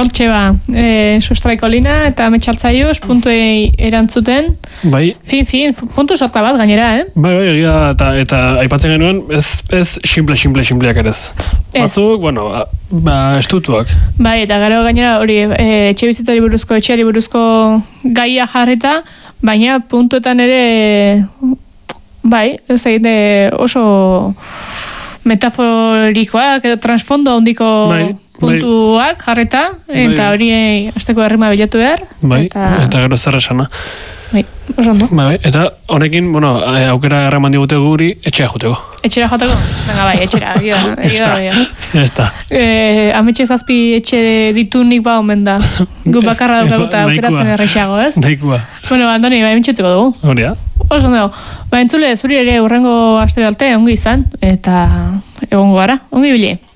Hortxe ba, sustraiko lina eta metxaltzaiuz, puntuei erantzuten. Bai. Fin, puntu sorta bat gainera, Bai, egia, eta aipatzen genuen, ez simpleak erez. Batzuk, bueno, estutuak. Bai, eta gero gainera hori etxeari buruzko gaia jarrita, baina puntuetan ere, bai, ez egite oso metaforikoak edo transfondo handiko puntuak jarreta, eta hori azteko errima bilatu behar. Bai, eta gero zer esana. Bai, oso ondo. Bai, eta honekin, bueno, aukera erraman digute guri etxera joteko. Etxera joteko? Venga, bai, etxera. Ya está. Ametxe zazpi etxe ditunik ba omen da. Gu bakarra daukaguta aukeratzen errexago, ez? Nahikoa. Bueno, Andoni, bai, mentxutzeko dugu. Hori da. Oso ondo. Ba, entzule, zuri ere urrengo astero arte ongi izan, eta egongo gara. Ongi bile.